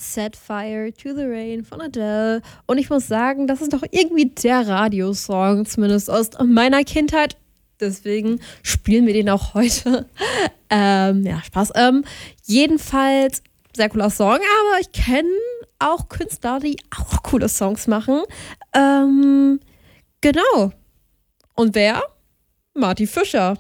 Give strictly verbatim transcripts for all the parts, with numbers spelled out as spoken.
Set Fire to the Rain von Adele. Und ich muss sagen, das ist doch irgendwie der Radiosong, zumindest aus meiner Kindheit. Deswegen spielen wir den auch heute. Ähm, ja, Spaß. Ähm, jedenfalls sehr cooler Song, aber ich kenne auch Künstler, die auch coole Songs machen. Ähm, genau. Und wer? Marty Fischer.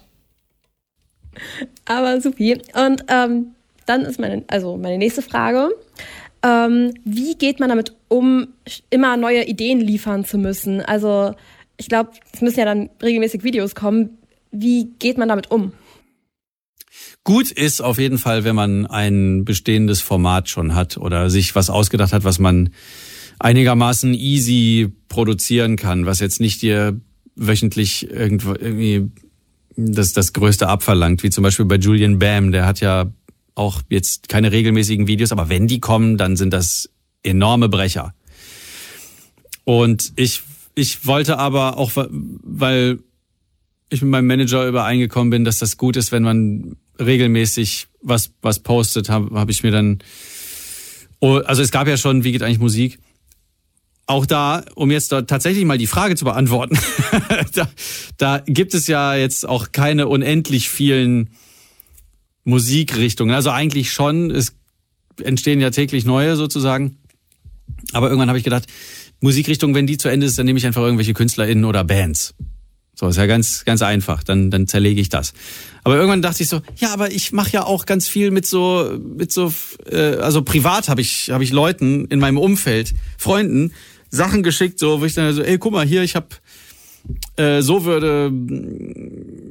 Aber supi. Und ähm, dann ist meine, also meine nächste Frage. Ähm, wie geht man damit um, immer neue Ideen liefern zu müssen? Also ich glaube, es müssen ja dann regelmäßig Videos kommen. Wie geht man damit um? Gut ist auf jeden Fall, wenn man ein bestehendes Format schon hat oder sich was ausgedacht hat, was man einigermaßen easy produzieren kann, was jetzt nicht dir wöchentlich irgendwo irgendwie das, das Größte abverlangt, wie zum Beispiel bei Julian Bam, der hat ja auch jetzt keine regelmäßigen Videos, aber wenn die kommen, dann sind das enorme Brecher. Und ich, ich wollte aber auch, weil ich mit meinem Manager übereingekommen bin, dass das gut ist, wenn man regelmäßig was was postet, habe hab ich mir dann, oh, also es gab ja schon, wie geht eigentlich Musik? Auch da, um jetzt da tatsächlich mal die Frage zu beantworten, da, da gibt es ja jetzt auch keine unendlich vielen Musikrichtungen. Also eigentlich schon, es entstehen ja täglich neue sozusagen. Aber irgendwann habe ich gedacht, Musikrichtung, wenn die zu Ende ist, dann nehme ich einfach irgendwelche KünstlerInnen oder Bands. So, ist ja ganz ganz einfach, dann dann zerlege ich das. Aber irgendwann dachte ich so, ja, aber ich mache ja auch ganz viel mit so mit so äh, also privat habe ich habe ich Leuten in meinem Umfeld, Freunden Sachen geschickt, so wo ich dann so, ey, guck mal hier, ich habe äh, so würde